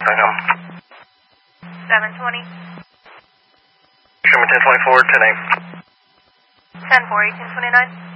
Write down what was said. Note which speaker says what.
Speaker 1: I know.
Speaker 2: 720.
Speaker 1: Sherman 1024, 10-8.
Speaker 2: 10-4, 1829.